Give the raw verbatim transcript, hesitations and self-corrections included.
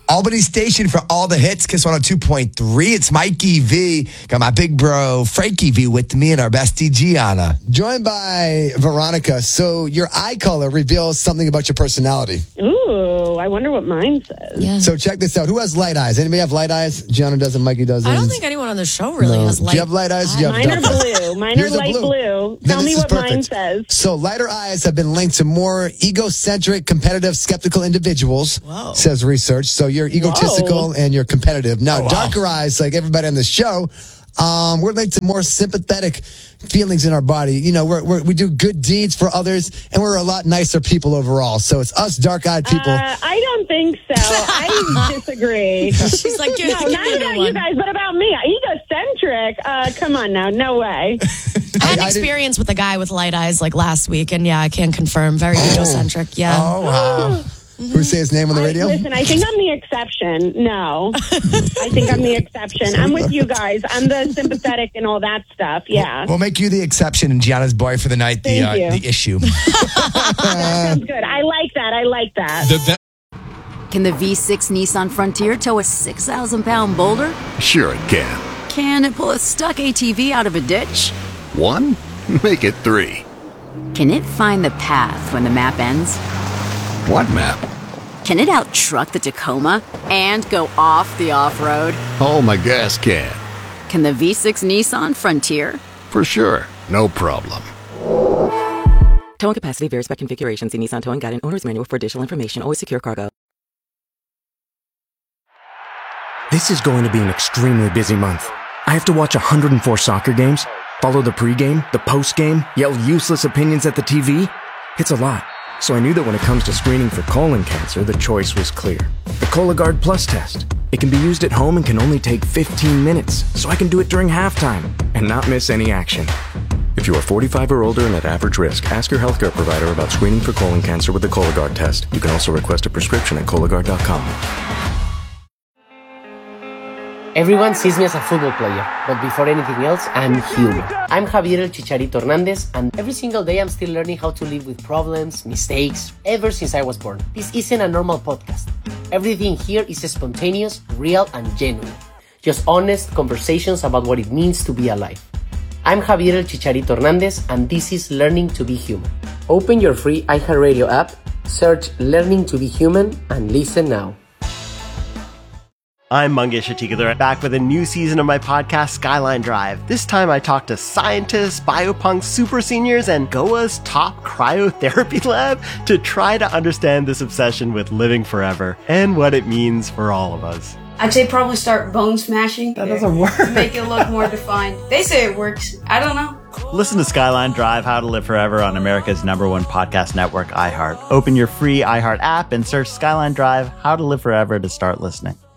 Albany Station for all the hits, Kiss one oh two point three. It's Mikey V. Got my big bro, Frankie V, with me and our bestie, Gianna. Joined by Veronica. So your eye color reveals something about your personality. Ooh, I wonder what mine says. Yeah. So check this out. Who has light eyes? Anybody have light eyes? Gianna doesn't, Mikey doesn't. I don't think anyone on the show really no. has light. Do you have light eyes? Do you have mine are dark blue. Mine are light blue. blue. Tell me what perfect. mine says. So lighter eyes have been linked to more egocentric, competitive, skeptical individuals, Whoa. says research. So you're egotistical Whoa. and you're competitive. Now, oh, wow. darker eyes, like everybody on the show, um, we're linked to more sympathetic feelings in our body. You know, we're, we're, we do good deeds for others, and we're a lot nicer people overall. So it's us dark-eyed people. Uh, I don't think so. I disagree. She's like, no, not about you guys, but about me. Egocentric. Uh, come on now. No way. I had an experience with a guy with light eyes like last week, and yeah, I can confirm. Very oh. egocentric. Yeah. Oh, wow. Mm-hmm. Who say his name on the radio? I, listen, I think I'm the exception. No. I think I'm the exception. I'm with you guys. I'm the sympathetic and all that stuff. Yeah. We'll, we'll make you the exception and Gianna's boy for the night, the, uh, the issue. That sounds good. I like that. I like that. The ve- Can the V six Nissan Frontier tow a six thousand pound boulder? Sure it can. Can it pull a stuck A T V out of a ditch? One? Make it three. Can it find the path when the map ends? What map? Can it out-truck the Tacoma and go off the off-road? Oh, my gas can. Can the V six Nissan Frontier? For sure. No problem. Towing capacity varies by configuration. See Nissan Towing Guide and Owner's Manual for additional information. Always secure cargo. This is going to be an extremely busy month. I have to watch one hundred four soccer games, follow the pregame, the postgame, yell useless opinions at the T V. It's a lot. So I knew that when it comes to screening for colon cancer, the choice was clear. The Cologuard Plus test. It can be used at home and can only take fifteen minutes, so I can do it during halftime and not miss any action. If you are forty-five or older and at average risk, ask your healthcare provider about screening for colon cancer with the Cologuard test. You can also request a prescription at Cologuard dot com. Everyone sees me as a football player, but before anything else, I'm human. I'm Javier El Chicharito Hernandez, and every single day I'm still learning how to live with problems, mistakes, ever since I was born. This isn't a normal podcast. Everything here is spontaneous, real, and genuine. Just honest conversations about what it means to be alive. I'm Javier El Chicharito Hernandez, and this is Learning to be Human. Open your free iHeartRadio app, search Learning to be Human, and listen now. I'm Mangesh Atikadar, back with a new season of my podcast, Skyline Drive. This time I talk to scientists, biopunks, super seniors, and Goa's top cryotherapy lab to try to understand this obsession with living forever and what it means for all of us. I'd say probably start bone smashing. That doesn't work. To make it look more defined. They say it works. I don't know. Listen to Skyline Drive, How to Live Forever on America's number one podcast network, iHeart. Open your free iHeart app and search Skyline Drive, How to Live Forever to start listening.